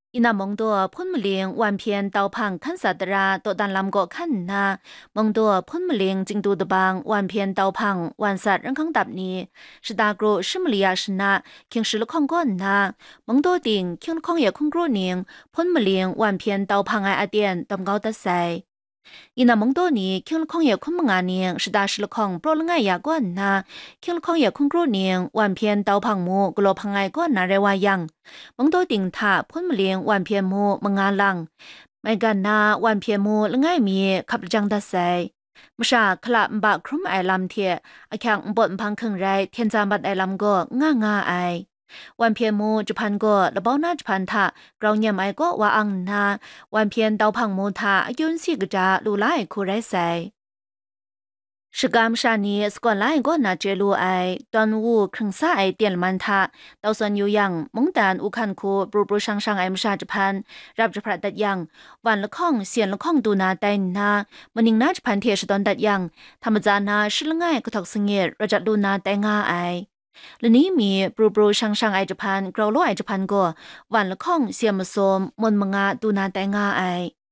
อินามงตัวพ่นมะเร็งวันเพียนเตาพังขั้นสัตราตัวดันลำก็ขั้นนามงตัวพ่นมะเร็งจิงตูตะบางวันเพียนเตาพังวันสัตรังคังตับนี้สตากรชิมเลียชนะเคียงสิลคองก้อนนามงตัวติงเคียงคองเยคงกรนิงพ่นมะเร็งวันเพียนเตาพังไออาเดียนตำเกาตะไซอินามงตัวนี้เคียงคองเยคงมงานิงสตาสิลคองโปรลงไงยาก้อนนาเคียงคองเยคงกรนิงวันเพียนเตาพังมูกโลพังไงก้อนนาเรวายังมงโตติงทาพ้นมะเลียงวันเพียมูมงาลังไม่กันนาวันเพียมูละง่ายมีขับจังตาไซมชาคละบะครุมไอลำเทียอแข่งบนพังเคงไรเทียนจามัดไอลำก็ง่าไอวันเพียมูจุพันก็ระเบ้าหน้าจุพันทะกราวเงียมไอก็ว่าอังนาวันเพียนเตาพังมูทายุนสีกจาลูไลคูไรไซสกามชานีสกอลไลก็นาเจลูไอตอนวูครึ่งซ่าไอเตียนมันทาเตาส่วนอยู่ยังมงดานอุคันคูบรูช่างไอมชาจพันรับจะพระดัดยังวันละข้องเสียนละข้องดูนาไตนามันนิงนาจพันเทียชตอนดัดยังธรรมจานาชิลง่ายก็ถกสงเงรจัดดูนาไตง่าไอและนี้มีบรูช่างไอจพันกราวโลไอจพันก็วันละข้องเสียมโสมมนมงาดูนาไตง่าไอ